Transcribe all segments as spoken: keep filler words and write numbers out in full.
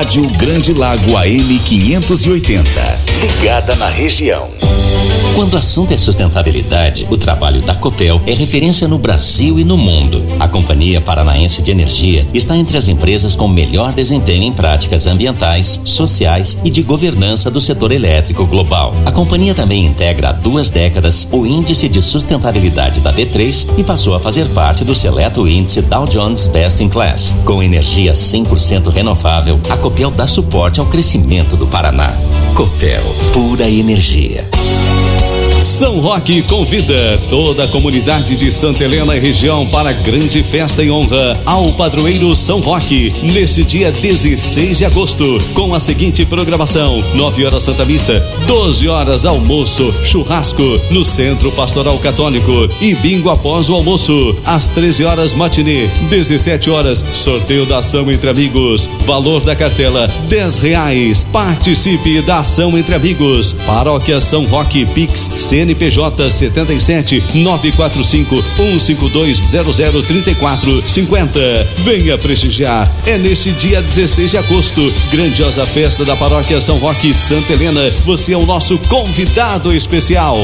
Rádio Grande Lago A M quinhentos e oitenta, ligada na região. Quando o assunto é sustentabilidade, o trabalho da Copel é referência no Brasil e no mundo. A Companhia Paranaense de Energia está entre as empresas com melhor desempenho em práticas ambientais, sociais e de governança do setor elétrico global. A companhia também integra há duas décadas o Índice de Sustentabilidade da B três e passou a fazer parte do seleto índice Dow Jones Best in Class. Com energia cem por cento renovável, a Copel dá suporte ao crescimento do Paraná. Copel, pura energia. São Roque convida toda a comunidade de Santa Helena e região para a grande festa em honra ao padroeiro São Roque, nesse dia dezesseis de agosto, com a seguinte programação: nove horas Santa Missa, doze horas almoço, churrasco no Centro Pastoral Católico e bingo após o almoço, às treze horas matinê, dezessete horas sorteio da ação entre amigos, valor da cartela dez reais. Participe da ação entre amigos. Paróquia São Roque, Pix C N P J setenta e sete, nove quatro cinco, um cinco dois, zero zero três quatro cinco zero. Venha prestigiar. É neste dia dezesseis de agosto, grandiosa festa da Paróquia São Roque, Santa Helena. Você é o nosso convidado especial.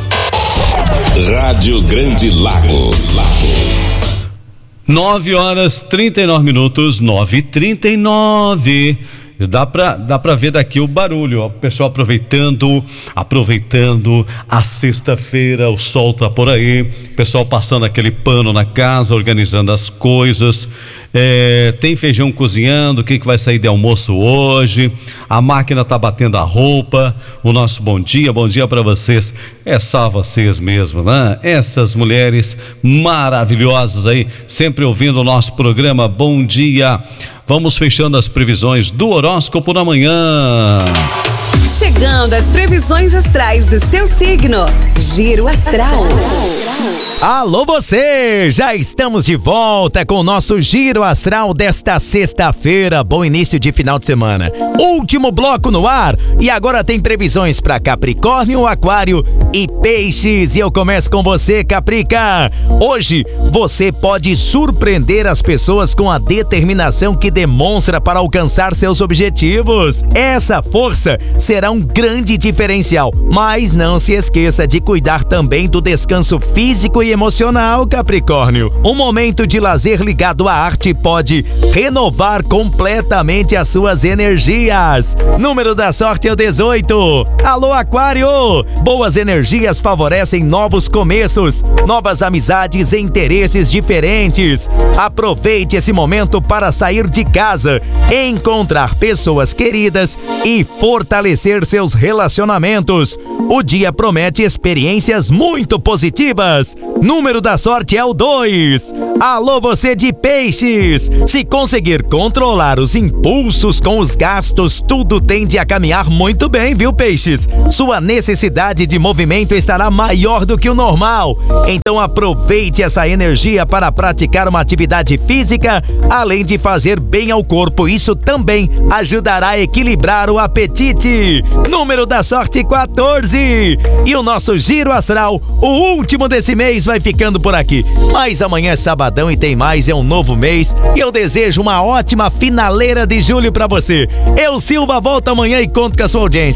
Rádio Grande Lago. nove horas trinta e nove minutos, nove e trinta e nove. Dá pra, dá pra ver daqui o barulho, ó, o pessoal aproveitando, aproveitando a sexta-feira, o sol tá por aí, o pessoal passando aquele pano na casa, organizando as coisas, é, tem feijão cozinhando, o que que vai sair de almoço hoje, a máquina tá batendo a roupa, o nosso bom dia, bom dia pra vocês, é só vocês mesmo, né? Essas mulheres maravilhosas aí, sempre ouvindo o nosso programa, bom dia. Vamos fechando as previsões do horóscopo na manhã. Chegando as previsões astrais do seu signo. Giro Astral. Alô você! Já estamos de volta com o nosso Giro Astral desta sexta-feira. Bom início de final de semana. Último bloco no ar e agora tem previsões para Capricórnio, Aquário e Peixes. E eu começo com você, Caprica. Hoje você pode surpreender as pessoas com a determinação que demonstra para alcançar seus objetivos. Essa força será um grande diferencial, mas não se esqueça de cuidar também do descanso físico e emocional, Capricórnio. Um momento de lazer ligado à arte pode renovar completamente as suas energias. Número da sorte é o dezoito. Alô, Aquário! Boas energias favorecem novos começos, novas amizades e interesses diferentes. Aproveite esse momento para sair de casa, encontrar pessoas queridas e fortalecer seus relacionamentos. O dia promete experiências muito positivas. Número da sorte é o dois. Alô, você de Peixes! Se conseguir controlar os impulsos com os gastos, tudo tende a caminhar muito bem, viu, Peixes? Sua necessidade de movimento estará maior do que o normal. Então aproveite essa energia para praticar uma atividade física, além de fazer bem ao corpo. Isso também ajudará a equilibrar o apetite. Número da sorte quatorze. E o nosso Giro Astral, o último desse mês, vai ficando por aqui. Mas amanhã é sabadão e tem mais, é um novo mês. E eu desejo uma ótima finaleira de julho pra você. Eu, Silva, volto amanhã e conto com a sua audiência.